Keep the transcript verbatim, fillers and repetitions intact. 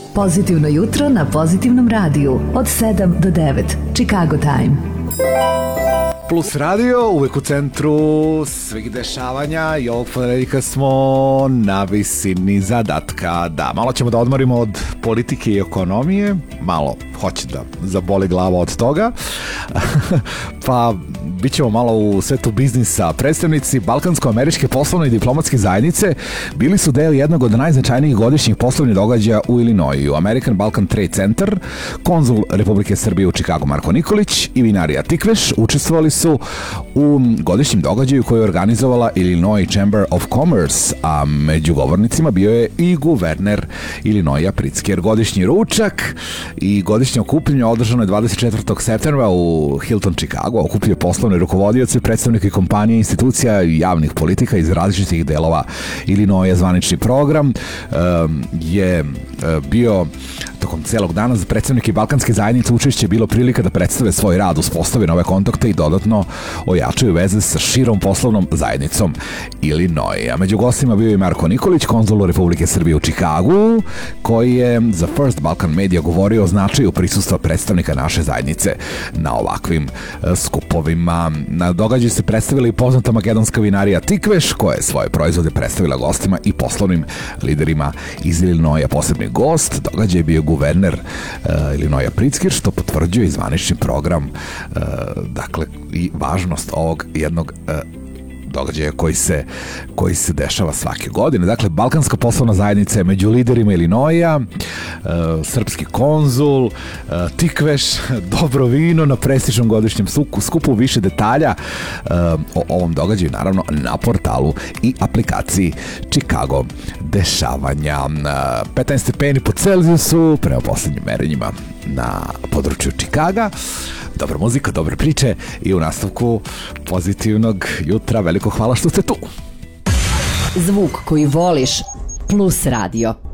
Pozitivno jutro na Pozitivnom radiju od sedam do devet. Chicago Time. Plus radio, uvek u centru svih dešavanja i ovog ponedeljka smo na visini zadatka. Da, malo ćemo da odmorimo od politike i ekonomije, malo hoće da zaboli glava od toga, pa bit ćemo malo u svetu biznisa. Predstavnici Balkansko-američke poslovne i diplomatske zajednice bili su deo jednog od najznačajnijih godišnjih poslovnih događaja u Illinoisu. American Balkan Trade Center, konzul Republike Srbije u Chicagu Marko Nikolić i vinarija Tikveš učestvovali su u godišnjem događaju koji je organizovala Illinois Chamber of Commerce, a među govornicima bio je i guverner Illinoisa Pritzker. Godišnji ručak i godišnje okupljanje održano je dvadeset četvrtog septembra u Hilton Chicago, okupio poslovne rukovodioce, predstavnike kompanije, institucija i javnih politika iz različitih delova Illinoisa. Zvanični program um, je uh, bio tokom celog dana. Za predstavnike Balkanske zajednice učešće je bilo prilika da predstave svoj rad, uspostave nove kontakte i dodatno ojačaju veze sa širom poslovnom zajednicom Illinoisa. Među gostima bio je Marko Nikolić, konzul Republike Srbije u Chicagu, koji je za First Balkan Media govorio o značaju prisustva predstavnika naše zajednice na ovakvim uh, skupovima. Na događaju se predstavila i poznata makedonska vinarija Tikveš, koja je svoje proizvode predstavila gostima i poslovnim liderima iz Illinoisa. Posebni gost događaj je bio guverner uh, Illinoisa Pritzker, što potvrđuje i zvanični program, uh, dakle i važnost ovog jednog uh, događaja koji se, koji se dešava svake godine. Dakle, Balkanska poslovna zajednica je među liderima Illinoisa, uh, srpski konzul, uh, Tikveš, dobro vino na prestižnom godišnjem suku, skupu. Više detalja uh, o ovom događaju, naravno, na portalu i aplikaciji Chicago dešavanja. Uh, petnaest stepeni po Celzijusu prema poslednjim merenjima na području Chicaga. Dobra muzika, dobre priče i u nastavku pozitivnog jutra. Veliko hvala što ste tu. Zvuk koji voliš, Plus radio.